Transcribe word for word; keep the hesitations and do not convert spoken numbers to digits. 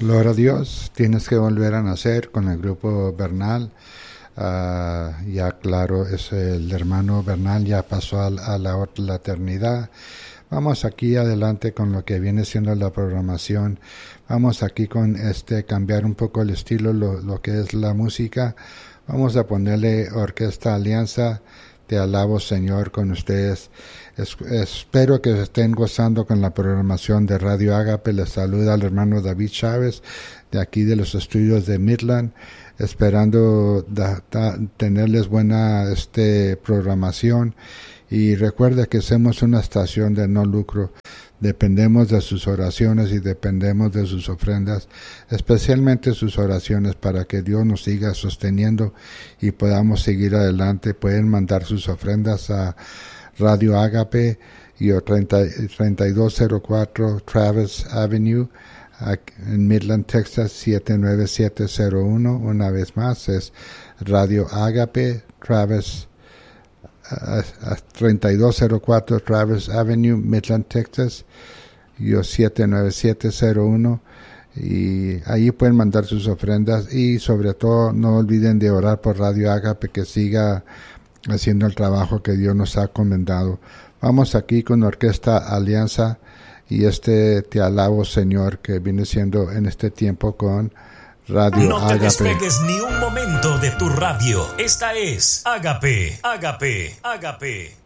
Gloria a Dios, tienes que volver a nacer con el grupo Bernal. Uh, ya claro, es el hermano Bernal ya pasó a, a la otra eternidad. Vamos aquí adelante con lo que viene siendo la programación. Vamos aquí con este cambiar un poco el estilo, lo, lo que es la música. Vamos a ponerle Orquesta Alianza. Te alabo, Señor, con ustedes. Es, espero que estén gozando con la programación de Radio Ágape. Les saluda el hermano David Chávez de aquí de los estudios de Midland, esperando da, da, tenerles buena este programación. Y recuerda que somos una estación de no lucro. Dependemos de sus oraciones y dependemos de sus ofrendas, especialmente sus oraciones, para que Dios nos siga sosteniendo y podamos seguir adelante. Pueden mandar sus ofrendas a Radio Ágape y treinta y dos cero cuatro Travis Avenue en Midland, Texas siete nueve siete cero uno. Una vez más es Radio Ágape, Travis A, a treinta y dos cero cuatro Travis Avenue, Midland, Texas, yo siete nueve siete cero uno, y ahí pueden mandar sus ofrendas y sobre todo no olviden de orar por Radio Ágape, que siga haciendo el trabajo que Dios nos ha encomendado. Vamos aquí con Orquesta Alianza y este Te alabo, Señor, que viene siendo en este tiempo con Radio No te Ágape. despegues ni un momento de tu radio. Esta es Ágape, Ágape, Ágape.